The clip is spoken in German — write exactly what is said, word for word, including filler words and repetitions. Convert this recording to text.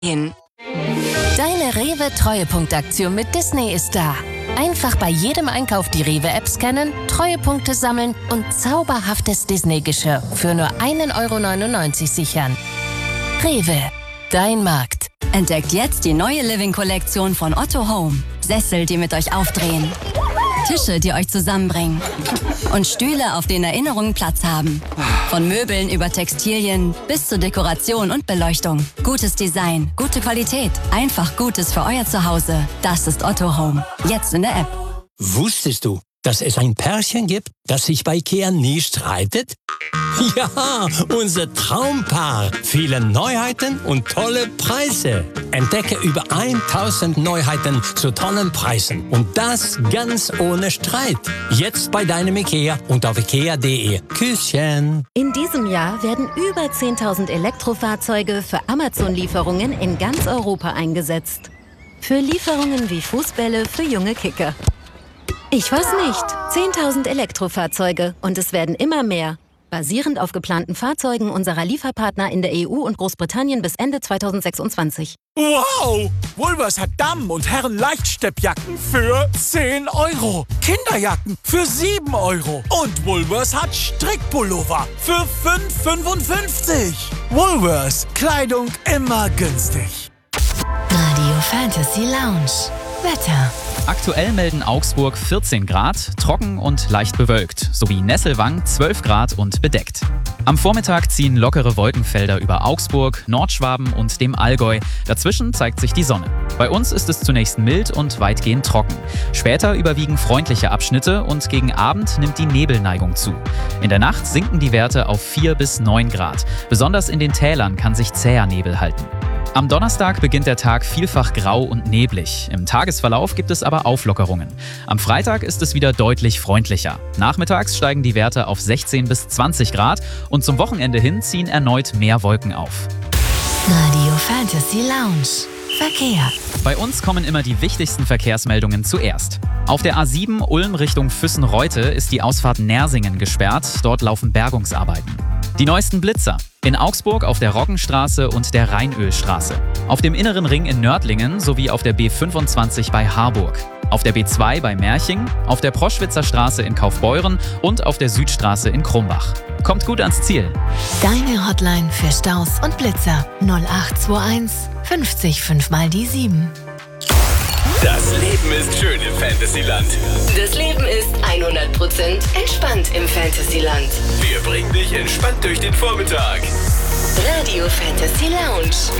hin. Deine Rewe-Treuepunktaktion mit Disney ist da. Einfach bei jedem Einkauf die Rewe-App scannen, Treuepunkte sammeln und zauberhaftes Disney-Geschirr für nur ein Euro neunundneunzig sichern. Rewe, dein Markt. Entdeckt jetzt die neue Living-Kollektion von Otto Home. Sessel, die mit euch aufdrehen. Tische, die euch zusammenbringen. Und Stühle, auf denen Erinnerungen Platz haben. Von Möbeln über Textilien bis zur Dekoration und Beleuchtung. Gutes Design, gute Qualität. Einfach Gutes für euer Zuhause. Das ist Otto Home. Jetzt in der App. Wusstest du, dass es ein Pärchen gibt, das sich bei IKEA nie streitet? Ja, unser Traumpaar. Viele Neuheiten und tolle Preise. Entdecke über tausend Neuheiten zu tollen Preisen. Und das ganz ohne Streit. Jetzt bei deinem IKEA und auf ikea punkt de. Küsschen. In diesem Jahr werden über zehntausend Elektrofahrzeuge für Amazon-Lieferungen in ganz Europa eingesetzt. Für Lieferungen wie Fußbälle für junge Kicker. Ich weiß nicht. zehntausend Elektrofahrzeuge und es werden immer mehr. Basierend auf geplanten Fahrzeugen unserer Lieferpartner in der E U und Großbritannien bis Ende zweitausendsechsundzwanzig. Wow! Woolworths hat Damen- und Herren-Leichtsteppjacken für zehn Euro. Kinderjacken für sieben Euro. Und Woolworths hat Strickpullover für fünf Euro fünfundfünfzig. Woolworths. Kleidung immer günstig. Radio Fantasy Lounge. Wetter. Aktuell melden Augsburg vierzehn Grad, trocken und leicht bewölkt, sowie Nesselwang zwölf Grad und bedeckt. Am Vormittag ziehen lockere Wolkenfelder über Augsburg, Nordschwaben und dem Allgäu. Dazwischen zeigt sich die Sonne. Bei uns ist es zunächst mild und weitgehend trocken. Später überwiegen freundliche Abschnitte und gegen Abend nimmt die Nebelneigung zu. In der Nacht sinken die Werte auf vier bis neun Grad. Besonders in den Tälern kann sich zäher Nebel halten. Am Donnerstag beginnt der Tag vielfach grau und neblig. Im Tagesverlauf gibt es aber Auflockerungen. Am Freitag ist es wieder deutlich freundlicher. Nachmittags steigen die Werte auf sechzehn bis zwanzig Grad und zum Wochenende hin ziehen erneut mehr Wolken auf. Radio Fantasy Lounge. Verkehr. Bei uns kommen immer die wichtigsten Verkehrsmeldungen zuerst. Auf der A sieben Ulm Richtung Füssen-Reute ist die Ausfahrt Nersingen gesperrt. Dort laufen Bergungsarbeiten. Die neuesten Blitzer. In Augsburg auf der Roggenstraße und der Rheinölstraße. Auf dem Inneren Ring in Nördlingen sowie auf der B fünfundzwanzig bei Harburg. Auf der B zwei bei Merching, auf der Proschwitzer Straße in Kaufbeuren und auf der Südstraße in Krumbach. Kommt gut ans Ziel. Deine Hotline für Staus und Blitzer null acht zwei eins fünfzig fünf mal die sieben. Das Leben ist schön im Fantasyland. Das Leben ist hundert Prozent entspannt im Fantasyland. Wir bringen dich entspannt durch den Vormittag. Radio Fantasy Lounge.